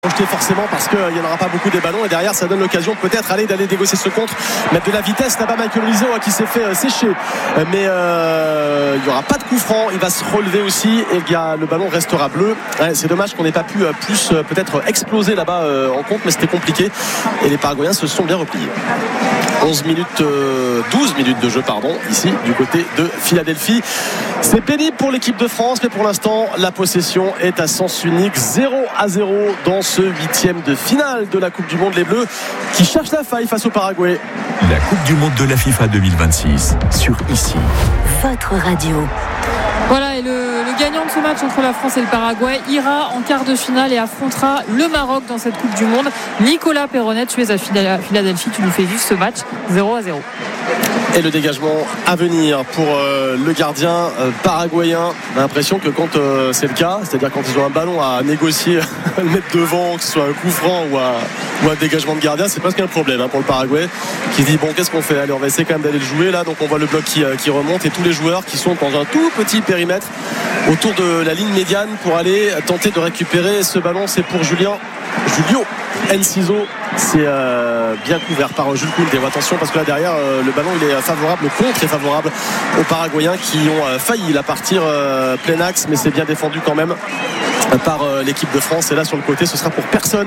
projeté forcément parce qu'il n'y en aura pas beaucoup des ballons et derrière ça donne l'occasion peut-être d'aller négocier ce contre, mettre de la vitesse là-bas. Michael Olise qui s'est fait sécher, mais il n'y aura pas de coup franc, il va se relever aussi et le ballon restera bleu. C'est dommage qu'on n'ait pas pu plus peut-être exploser là-bas en contre, mais c'était compliqué et les Paraguayens se sont bien repliés. 12 minutes de jeu ici du côté de Philadelphie. C'est pénible pour l'équipe de France, mais pour l'instant la possession est à sens unique, 0-0 dans ce 8e de finale de la Coupe du Monde. Les Bleus qui cherchent la faille face au Paraguay. La Coupe du Monde de la FIFA 2026 sur ici. Votre radio. Voilà, et le gagnant de ce match entre la France et le Paraguay ira en quart de finale et affrontera le Maroc dans cette Coupe du Monde. Nicolas Perronnet, tu es à Philadelphie, tu nous fais vivre ce match 0-0. Et le dégagement à venir pour le gardien paraguayen. On a l'impression que quand c'est le cas, c'est-à-dire quand ils ont un ballon à négocier, le mettre devant, que ce soit un coup franc ou un dégagement de gardien, c'est presque un problème pour le Paraguay qui dit bon, qu'est-ce qu'on fait ? Allez, on va essayer quand même d'aller le jouer là. Donc on voit le bloc qui remonte et tous les joueurs qui sont dans un tout petit périmètre autour de la ligne médiane pour aller tenter de récupérer ce ballon. C'est pour Julio Enciso. C'est bien couvert par Jules Koundé. Attention parce que là derrière le ballon il est favorable, le contre est favorable aux Paraguayens qui ont failli la partir plein axe, mais c'est bien défendu quand même par l'équipe de France. Et là sur le côté ce sera pour personne.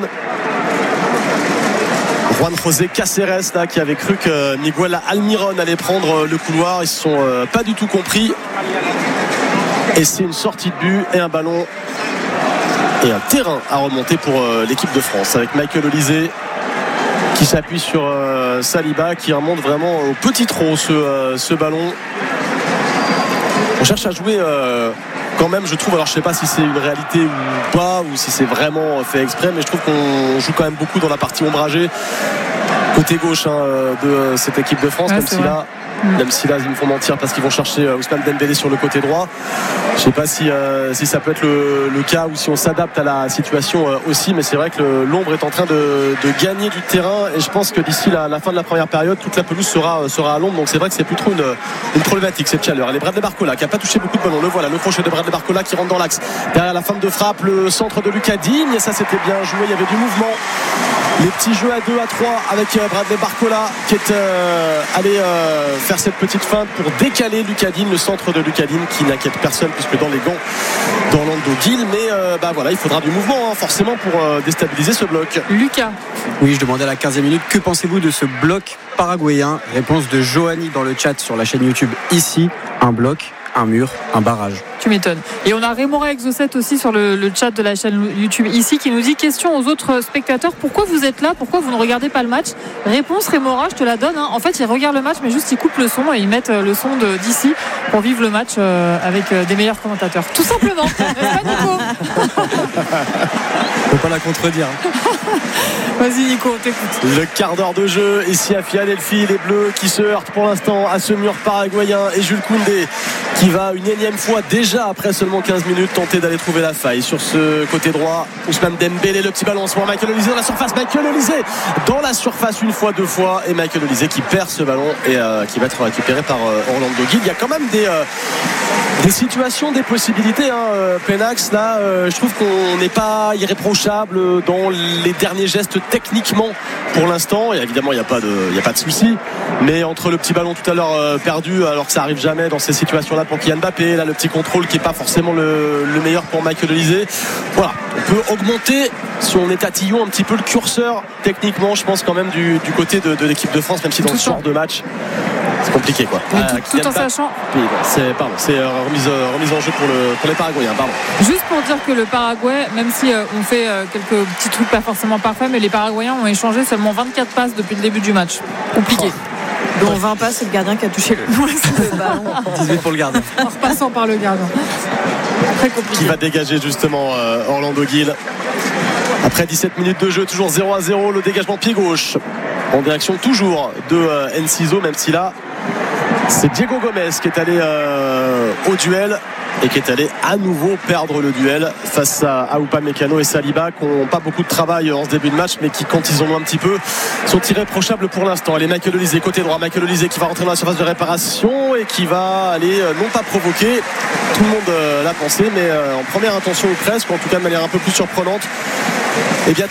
Juan José Cáceres là, qui avait cru que Miguel Almiron allait prendre le couloir. Ils ne se sont pas du tout compris et c'est une sortie de but et un ballon et un terrain à remonter pour l'équipe de France avec Michael Olise qui s'appuie sur Saliba qui remonte vraiment au petit trot ce ballon. On cherche à jouer quand même, je trouve, alors je sais pas si c'est une réalité ou pas, ou si c'est vraiment fait exprès, mais je trouve qu'on joue quand même beaucoup dans la partie ombragée côté gauche de cette équipe de France, même si là ils me font mentir parce qu'ils vont chercher Ousmane Dembélé sur le côté droit. Je sais pas si ça peut être le cas ou si on s'adapte à la situation aussi, mais c'est vrai que l'ombre est en train de gagner du terrain et je pense que d'ici la fin de la première période toute la pelouse sera à l'ombre, donc c'est vrai que c'est plus trop une problématique cette chaleur. Et Bradley Barcola qui n'a pas touché beaucoup de ballons, le voilà, le crochet de Bradley Barcola qui rentre dans l'axe derrière la fin de frappe, le centre de Lucas Digne, et ça c'était bien joué, il y avait du mouvement, les petits jeux à 2 à 3 avec Bradley Barcola qui est allé faire cette petite feinte pour décaler Lucas Digne, le centre de Lucas Digne qui n'inquiète personne puisque dans les gants d'Orlando Gil, mais voilà, il faudra du mouvement forcément pour déstabiliser ce bloc. Lucas. Oui, je demandais à la 15e minute, que pensez-vous de ce bloc paraguayen ? Réponse de Johanny dans le chat sur la chaîne YouTube ici, un bloc, un mur, un barrage. Tu m'étonnes. Et on a Rémora Exocet aussi sur le chat de la chaîne YouTube ici qui nous dit: question aux autres spectateurs, pourquoi vous êtes là, pourquoi vous ne regardez pas le match ? Réponse Rémora, je te la donne. En fait, ils regardent le match, mais juste ils coupent le son et ils mettent le son d'ici pour vivre le match avec des meilleurs commentateurs. Tout simplement. N'est-ce pas, Nico ? Faut pas la contredire. Vas-y, Nico, on t'écoute. Le quart d'heure de jeu ici à Philadelphie, les Bleus qui se heurtent pour l'instant à ce mur paraguayen et Jules Koundé qui va une énième fois déjà après seulement 15 minutes tenter d'aller trouver la faille sur ce côté droit. Ousmane Dembélé, le petit ballon en ce moment, Michael Olise dans la surface, Michael Olise dans la surface une fois, deux fois, et Michael Olise qui perd ce ballon et qui va être récupéré par Orlando Gil. Il y a quand même des situations, des possibilités Penax là, je trouve qu'on n'est pas irréprochable dans les derniers gestes techniquement pour l'instant, et évidemment il n'y a pas de souci, mais entre le petit ballon tout à l'heure perdu alors que ça arrive jamais dans ces situations là pour Kylian Mbappé, là le petit contrôle qui n'est pas forcément le meilleur pour Michael Olise, voilà, on peut augmenter si on est tatillon un petit peu le curseur techniquement, je pense quand même du côté de l'équipe de France, même si dans ce genre de match c'est compliqué quoi. Tout en sachant. C'est remise en jeu pour les Paraguayens. Pardon. Juste pour dire que le Paraguay, même si on fait quelques petits trucs pas forcément parfaits, mais les Paraguayens ont échangé seulement 24 passes depuis le début du match. Compliqué. Dont 20 passes, c'est le gardien qui a touché le ballon. 18 pour le gardien. En repassant par le gardien. Très compliqué. Qui va dégager justement Orlando Gil. Après 17 minutes de jeu, toujours 0-0, le dégagement pied gauche en direction toujours de Enciso, même si là c'est Diego Gomez qui est allé au duel et qui est allé à nouveau perdre le duel face à Upamecano et Saliba qui n'ont pas beaucoup de travail en ce début de match, mais qui, quand ils en ont un petit peu, sont irréprochables pour l'instant. Allez, Michael Olise côté droit, Michael Olise qui va rentrer dans la surface de réparation et qui va aller non pas provoquer, tout le monde l'a pensé, mais en première intention ou presque, en tout cas de manière un peu plus surprenante, et bien